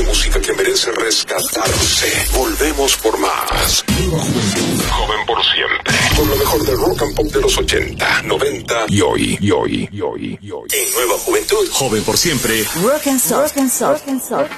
música que merece rescatarse. Volvemos por más. Nueva Juventud. Joven por siempre. Con lo mejor del rock and pop de los 80, 90 y hoy. En Nueva Juventud. Joven por siempre. Rock and Soul.